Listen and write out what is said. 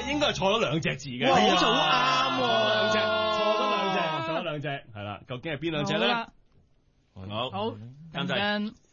應該係錯咗兩隻字嘅。 哇，好似好啱喎， 錯咗兩隻，係啦，究竟係邊兩隻咧？ 好啦， 好， 好， 監製。